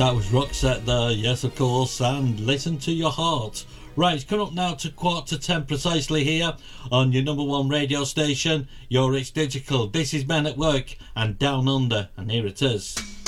That was Roxette there, yes of course, and Listen to Your Heart. Right, it's coming up now to 9:45 precisely here on your number one radio station, your It's Digital. This is Men at Work and Down Under, and here it is.